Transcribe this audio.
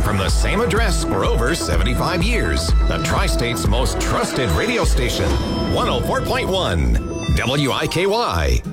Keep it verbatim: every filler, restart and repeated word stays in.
broadcasting from the same address for over seventy-five years. The Tri-State's most trusted radio station, one oh four point one W I K Y.